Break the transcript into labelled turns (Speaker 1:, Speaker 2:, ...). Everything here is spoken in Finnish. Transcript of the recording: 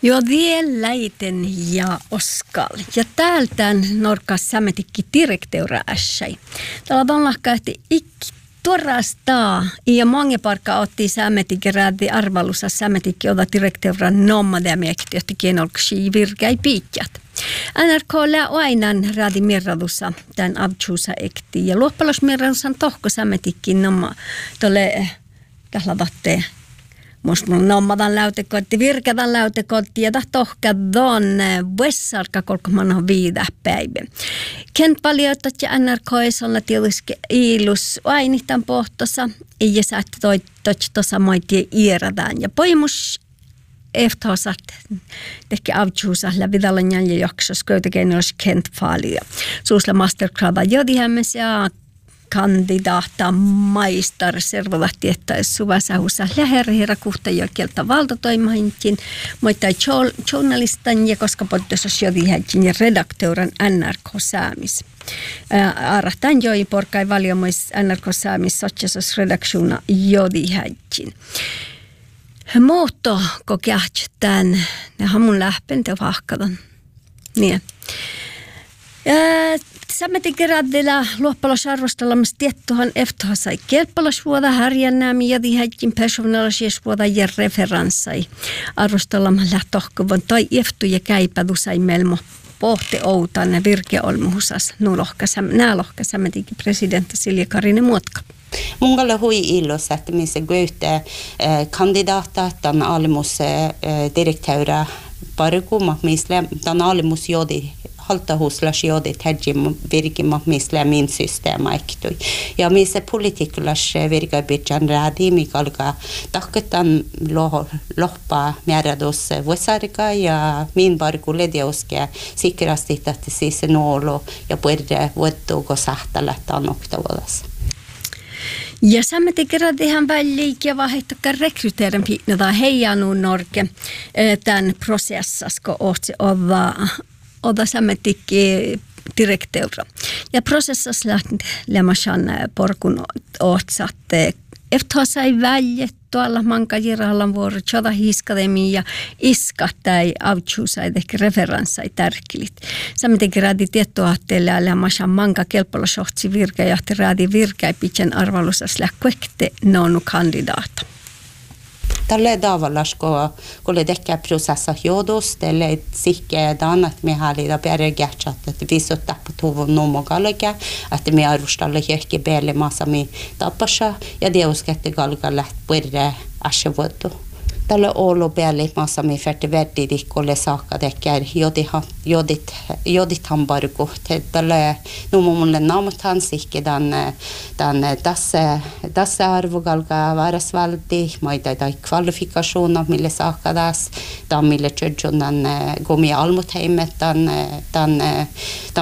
Speaker 1: Joo, Läiten ja Oskal. Ja täältä norkas sämetikki direkteura ässäi. Täällä on lahkaehti tuorastaa. Ja mange parkka otti sämetikki räädi arvalussa sämetikki oda direkteura nommadämiäkti, johti kienolksi virkäi piikjat. NRK ainan räädi mirradussa tämän avtsuusa ekti. Ja luoppalosmirradussa on tohko sämetikki nomma tolle kahlavatte. Musta nommadan läytekotti, virkädan läytekotti ja tohkadon vuessarka kolkoman on 5 päivä. Kent valioitat ja NRK olla tietysti ilus ainitan pohtossa ja saatte tossa moitie iäradaan. Ja poimus eftoosat teki avtsuusa lävidalan ja jaksos köytäkein olisi kent paljon. Suusla mastergrada jodihämmes ja kandidaata maistar servolahti, että suvasahussa läherihira kuhtajokelta valtatoimahinkin, mutta journalistan ja koska poddossa jodihäkin ja redakteuran NRK-säämis. Arahtan joi porkai valiomois NRK-säämis sotsasas redaktiona jodihäkin. Muutto kokeaht tämän, ne hamun lähpen te vahkadan. Niin. Sämmetin radilla luoppalasarvostellamas tiettuhan eftohasai kelppalasvuoda härjännäämi ja dihäikin persoonallisvuoda ja referanssai. Arvostellamaan lähtohkovan tai eftu ja käipädusai melmo pohti outan virkeolmuhusas nää lohka sämmetikin presidentti Silja Karinen Muotka.
Speaker 2: Mun kalle hui illos, että missä göyhtää kandidaata tämän alimus direktöra parkuma, missä tämän alimus jodi haltahuslas jodit hedjim virkima misle min systeema ektui. Ja missä politiikulas virkabitjan räädi, mikä alkaa takketan lohpaa määrädus vuosarika ja min parku ledjauske sikrasti, että siis nuolo ja puhutaan vuottuuko sähtällä tämän oktavuodessa.
Speaker 1: Ja sämmetin kerran ihan väliikin vaihtokaan rekryteerin piinata heijanun norke tämän prosessasko ohtsi oda sämmetikki direkteura. Ja prosessas lähti lämmäsän porkun ohtsatte. Eftoa sai väljet tuolla mankajirahallan vuoro tjada hiiskademi ja iskattai avtsuusai tehkä referanssai tärkelit. Sämmetikki räädi tietoahteelle lämmäsän manka kelpolosohtsi virka ja räädi virkäi pitsen arvalusas lähkuekte nonu kandidaata.
Speaker 2: Tälle tavallas, kun tekee prosessa johdosta, tälle sikkää että me hallita pergätsät, että visot tappatuvun numokallega, että me arvostalle johonkin päälle massami tappassa, ja deuskette kalka lähtpuirre asjevuotu. Tälle olo päälle massami färte värdidikkolle saakka tekee jodit hambargu. Tälle numomulle naamatan sikke tässä arvokalka varasvaldi, maita tai kvalifikationer mille saakka tässä, mille tjödjunan gomia almutheimet,